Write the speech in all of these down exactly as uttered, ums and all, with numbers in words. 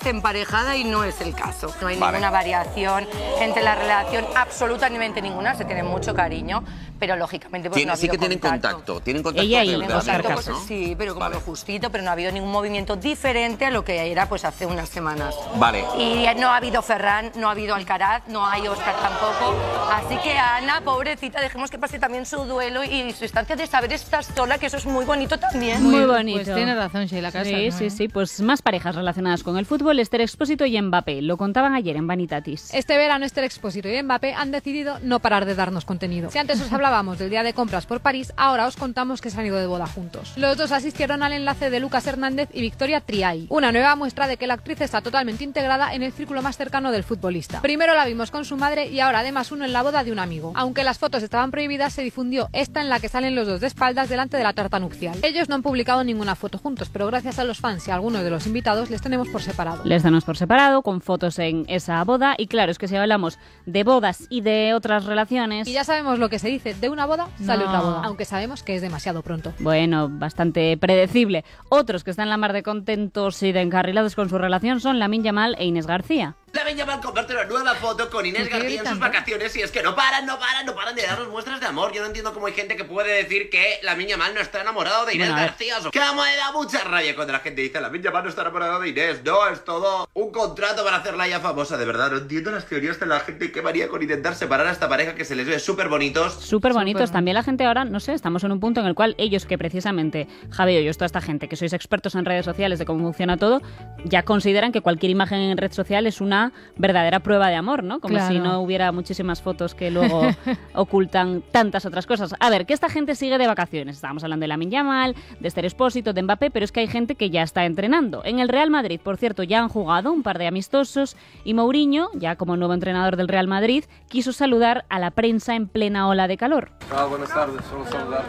esté emparejada y no es el caso. No hay Vale. ninguna variación entre la relación, absolutamente ninguna, se tiene mucho cariño, pero lógicamente pues Tiene, no ha sí habido que tienen contacto. contacto. Tienen contacto. Ella y de Tienen verdad. contacto, Oscar pues, Castro. sí, pero como Vale. lo justito, pero no ha habido ningún movimiento diferente a lo que era pues hace unas semanas. Vale. Y no ha habido Ferran, no ha habido Alcaraz, no hay Oscar tampoco. Así que Ana, pobrecita, dejemos que pase también su duelo y su instancia de saber estar sola, que eso es muy bonito también. Muy bonito. Pues tiene razón Sheila Casas. Sí, ¿no? sí, sí. Pues más parejas relacionadas con el fútbol, Esther Expósito y Mbappé. Lo contaban ayer en Vanitatis. Este verano Esther Expósito y Mbappé han decidido no parar de darnos contenido. Si antes os hablábamos del día de compras por París, ahora os contamos que se han ido de boda juntos. Los dos asistieron al enlace de Lucas Hernández y Victoria Triay, una nueva muestra de que la actriz está totalmente integrada en el círculo más cercano del futbolista. Primero la vimos con su madre y ahora además uno en la boda de un amigo. Aunque las fotos estaban prohibidas, se difundió esta en la que salen los dos de espaldas delante de la tarta nupcial. Ellos no han publicado ninguna foto juntos, pero gracias a los fans y a algunos de los invitados les tenemos por separado. Les damos por separado, con fotos en esa boda. Y claro, es que si hablamos de bodas y de otras relaciones... Y ya sabemos lo que se dice, de una boda sale No. otra boda, aunque sabemos que es demasiado pronto. Bueno, bastante predecible. Otros que están en la mar de contentos y de encarrilados con su relación son Lamine Yamal e Inés García. Lamine Yamal comparte una nueva foto con Inés ¿Qué García en gritan, sus no? vacaciones y es que no paran, no paran, no paran de darnos muestras de amor. Yo no entiendo cómo hay gente que puede decir que Lamine Yamal no está enamorado de Inés Bueno, a ver. García. Que me da mucha rabia cuando la gente dice Lamine Yamal no está enamorado de Inés. No, es todo un contrato para hacerla ya famosa. De verdad, no entiendo las teorías de la gente que varía con intentar separar a esta pareja que se les ve súper bonitos. Súper bonitos. Súper. También la gente ahora, no sé, estamos en un punto en el cual ellos que precisamente, Javi, ellos, toda esta gente que sois expertos en redes sociales de cómo funciona todo, ya consideran que cualquier imagen en red social es una verdadera prueba de amor, ¿no? Como Claro. si no hubiera muchísimas fotos que luego ocultan tantas otras cosas. A ver, que esta gente sigue de vacaciones. Estábamos hablando de Lamine Yamal, de Esther Expósito, de Mbappé, pero es que hay gente que ya está entrenando. En el Real Madrid, por cierto, ya han jugado un par de amistosos y Mourinho, ya como nuevo entrenador del Real Madrid, quiso saludar a la prensa en plena ola de calor. Ah, buenas tardes, solo saludar.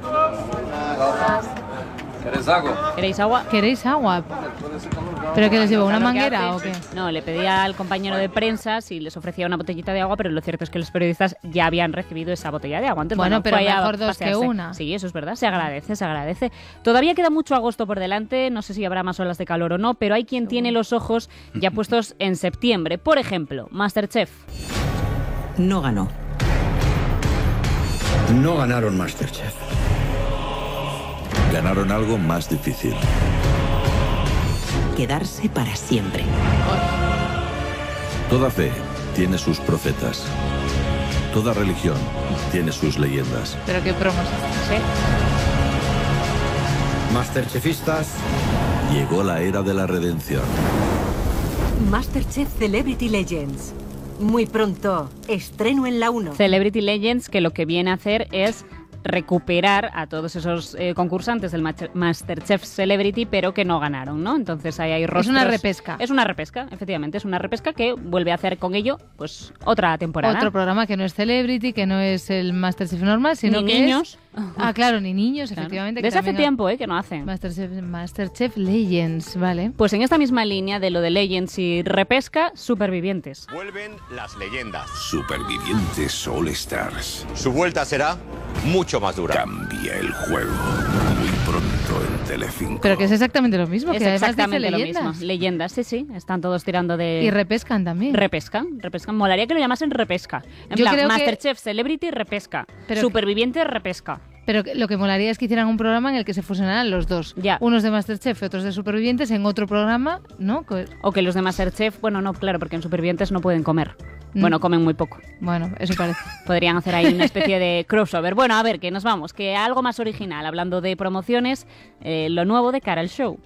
¿Quieres agua? ¿Queréis agua? ¿Queréis agua? ¿Pero que les llevo una manguera o qué? No, le pedía al compañero de prensa si les ofrecía una botellita de agua, pero lo cierto es que los periodistas ya habían recibido esa botella de agua. Entonces, Bueno, pero fue a mejor dos que pasearse. una. Sí, eso es verdad, se agradece, se agradece. Todavía queda mucho agosto por delante, no sé si habrá más olas de calor o no, pero hay quien tiene los ojos ya puestos en septiembre. Por ejemplo, MasterChef. No ganó. No ganaron MasterChef. Ganaron algo más difícil. Quedarse para siempre. Toda fe tiene sus profetas. Toda religión tiene sus leyendas. ¿Pero qué promos es esta? Masterchefistas. Llegó la era de la redención. MasterChef Celebrity Legends. Muy pronto, estreno en la uno. Celebrity Legends, que lo que viene a hacer es recuperar a todos esos eh, concursantes del Master- MasterChef Celebrity, pero que no ganaron, ¿no? Entonces ahí hay rostros... Es una repesca. Es una repesca, efectivamente, es una repesca que vuelve a hacer con ello, pues, otra temporada. Otro programa que no es Celebrity, que no es el MasterChef normal, sino Ni que niños. es... Ah, claro, ni niños, Claro. efectivamente. que Desde hace también tiempo, ¿eh? Que no hacen. Masterchef, Masterchef Legends, vale. Pues en esta misma línea de lo de Legends y repesca, Supervivientes. Vuelven las leyendas. Supervivientes All Stars. Su vuelta será mucho más dura. Cambia el juego. Muy pronto en Telecinco. Pero que es exactamente lo mismo, Es que además dice exactamente lo leyendas. mismo. Leyendas, sí, sí. Están todos tirando de... Y repescan también. Repescan, repescan. Molaría que lo llamasen repesca. En Yo plan, creo que- Masterchef, Celebrity, repesca. Pero- Superviviente, repesca. Pero que- lo que molaría es que hicieran un programa en el que se fusionaran los dos. Ya. Unos de Masterchef y otros de Supervivientes en otro programa, ¿no? Co- O que los de Masterchef, bueno, no, claro, porque en Supervivientes no pueden comer. Mm. Bueno, comen muy poco. Bueno, eso parece. Podrían hacer ahí una especie de crossover. Bueno, a ver, que nos vamos, que algo más original. Hablando de promociones, eh, lo nuevo de cara al show.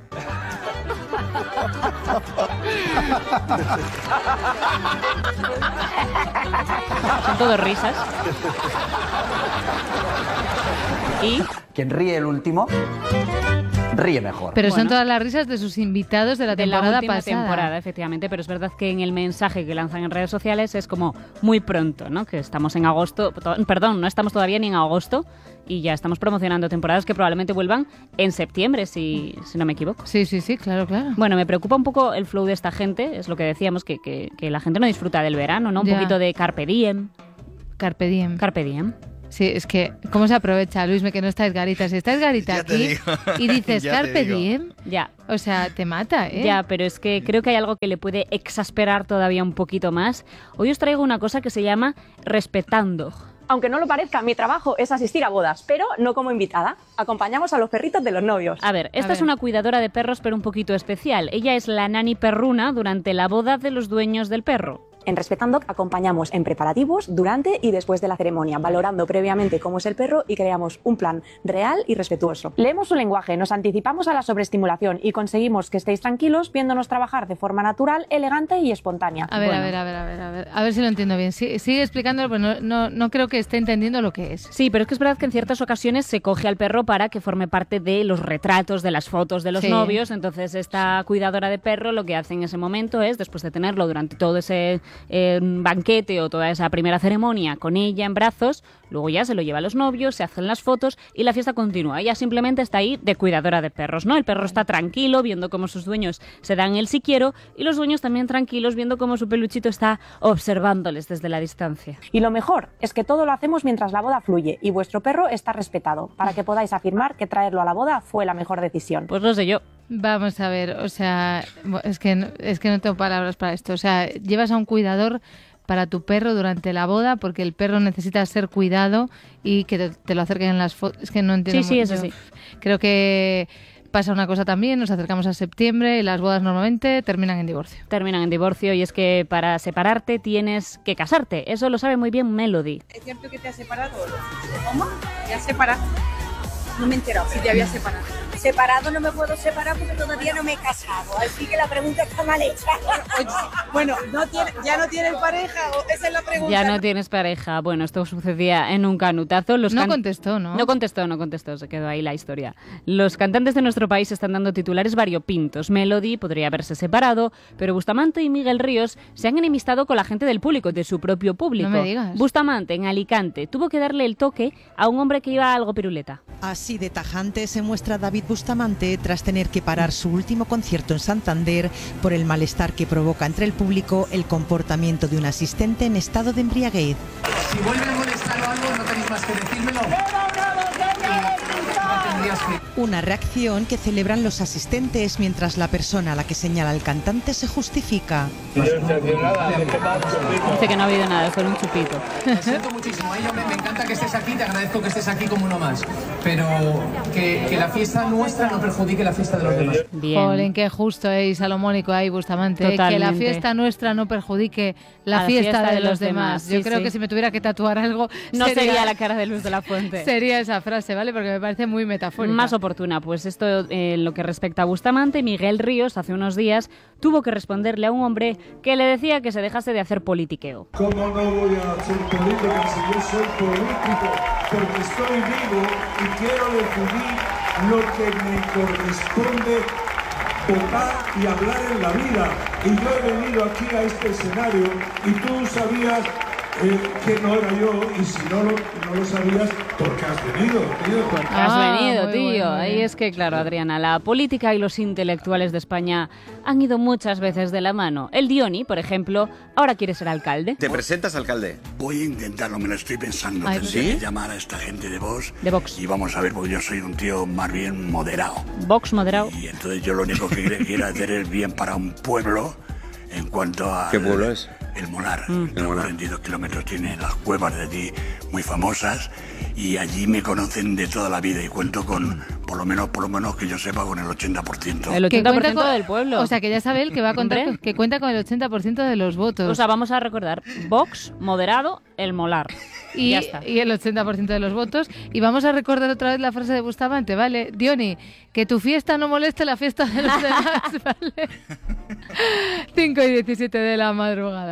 Son todos risas. Y Quien ríe el último, ríe mejor. Pero son Bueno. todas las risas de sus invitados de la de la temporada última pasada. temporada, efectivamente, pero es verdad que en el mensaje que lanzan en redes sociales es como muy pronto, ¿no? Que estamos en agosto, to- perdón, no estamos todavía ni en agosto y ya estamos promocionando temporadas que probablemente vuelvan en septiembre, si, si no me equivoco. Sí, sí, sí, claro, claro. Bueno, me preocupa un poco el flow de esta gente, es lo que decíamos, que, que, que la gente no disfruta del verano, ¿no? Un Ya. poquito de carpe diem. Carpe diem. Carpe diem. Sí, es que, ¿cómo se aprovecha, Luisme, que no está Edgarita? Si está Edgarita Ya te aquí digo. y dices Ya te Carpe digo. Diem, Ya. o sea, te mata, ¿eh? Ya, pero es que creo que hay algo que le puede exasperar todavía un poquito más. Hoy os traigo una cosa que se llama respetando. Aunque no lo parezca, mi trabajo es asistir a bodas, pero no como invitada. Acompañamos a los perritos de los novios. A ver, esta A es ver. una cuidadora de perros, pero un poquito especial. Ella es la nani perruna durante la boda de los dueños del perro. En Respetando acompañamos en preparativos, durante y después de la ceremonia, valorando previamente cómo es el perro y creamos un plan real y respetuoso. Leemos su lenguaje, nos anticipamos a la sobreestimulación y conseguimos que estéis tranquilos viéndonos trabajar de forma natural, elegante y espontánea. A ver, Bueno. a ver, a ver, a ver, a ver, a ver si lo entiendo bien. Sí- sigue explicándolo, pero no, no, no creo que esté entendiendo lo que es. Sí, pero es que es verdad que en ciertas ocasiones se coge al perro para que forme parte de los retratos, de las fotos de los Sí. novios. Entonces, esta cuidadora de perro lo que hace en ese momento es, después de tenerlo durante todo ese eh, banquete o toda esa primera ceremonia con ella en brazos, luego ya se lo lleva a los novios, se hacen las fotos y la fiesta continúa. Ella simplemente está ahí de cuidadora de perros, ¿no? El perro está tranquilo viendo cómo sus dueños se dan el si quiero y los dueños también tranquilos viendo cómo su peluchito está observándoles desde la distancia. Y lo mejor es que todo lo hacemos mientras la boda fluye y vuestro perro está respetado, para que podáis afirmar que traerlo a la boda fue la mejor decisión. Pues lo sé yo. Vamos a ver, o sea, bo- es que, no, es que no tengo palabras para esto. O sea, llevas a un cuidador para tu perro durante la boda porque el perro necesita ser cuidado y que te, te lo acerquen en las fotos. Es que no entiendo. Sí, sí, mu- es yo así. Creo que pasa una cosa también, nos acercamos a septiembre y las bodas normalmente terminan en divorcio. Terminan en divorcio y es que para separarte tienes que casarte. Eso lo sabe muy bien Melody. ¿Es cierto que te has separado? ¿Cómo? ¿Te has separado? No me he enterado si te habías separado. Separado no me puedo separar porque todavía no me he casado, así que la pregunta está mal hecha. Oye, bueno, no tiene, ¿ya no tienes pareja? ¿O esa es la pregunta? Ya no tienes pareja. Bueno, esto sucedía en un canutazo. Los No can- contestó, ¿no? No contestó, no contestó. Se quedó ahí la historia. Los cantantes de nuestro país están dando titulares variopintos. Melody podría haberse separado, pero Bustamante y Miguel Ríos se han enemistado con la gente del público, de su propio público. No me digas. Bustamante, en Alicante, tuvo que darle el toque a un hombre que iba algo piruleta. Así de tajante se muestra David Bustamante tras tener que parar su último concierto en Santander por el malestar que provoca entre el público el comportamiento de un asistente en estado de embriaguez. Si vuelve a molestar o algo, no tenéis más que decírmelo. Una reacción que celebran los asistentes mientras la persona a la que señala el cantante se justifica. Dice que no ha habido nada, solo un chupito. Lo siento muchísimo, ¿eh? Yo me, me encanta que estés aquí, te agradezco que estés aquí como uno más. Pero que, que la fiesta nuestra no perjudique la fiesta de los demás. Bien. Jolín, qué justo eh, y salomónico ahí, Bustamante. eh, que la Totalmente. fiesta nuestra no perjudique la, A la fiesta, de, los demás. Yo sí, creo sí. que si me tuviera que tatuar algo, No sería la cara de Luz de la Fuente. Sería esa frase, ¿vale? Porque me parece muy metafórica. Más oportuna, pues esto eh, en lo que respecta a Bustamante, Miguel Ríos hace unos días tuvo que responderle a un hombre que le decía que se dejase de hacer politiqueo. ¿Cómo no voy a hacer política si yo soy político? Porque estoy vivo y quiero decidir lo que me corresponde votar y hablar en la vida. Y yo he venido aquí a este escenario y tú sabías eh, que no era yo, y si no lo, no lo sabías, porque has venido, tío. Has Ah, venido, muy tío. bueno, muy Ahí bien. es que, claro, Adriana, la política y los intelectuales de España han ido muchas veces de la mano. El Dioni, por ejemplo, ahora quiere ser alcalde. ¿Te presentas, alcalde? Voy a intentarlo, me lo estoy pensando. Ay, Tendré ¿sí? que llamar a esta gente de Vox. De Vox. Y vamos a ver, porque yo soy un tío más bien moderado. Vox moderado. Y entonces yo lo único que quiero- quiero hacer es bien para un pueblo en cuanto a... ¿Qué pueblo es? El Molar. Mm. El Molar. cuarenta y dos kilómetros tiene las cuevas de allí muy famosas y allí me conocen de toda la vida y cuento con, por lo menos, por lo menos que yo sepa, con el ochenta por ciento. El Que ochenta por cuenta ciento con- del pueblo. O sea, que ya sabe él que va a contar Hombre. con- que cuenta con el ochenta por ciento de los votos. O sea, vamos a recordar, Vox, moderado, el molar. y, ya está. y el ochenta por ciento de los votos. Y vamos a recordar otra vez la frase de Bustamante, ¿vale? Dioni, que tu fiesta no moleste la fiesta de los demás, ¿vale? cinco y diecisiete de la madrugada.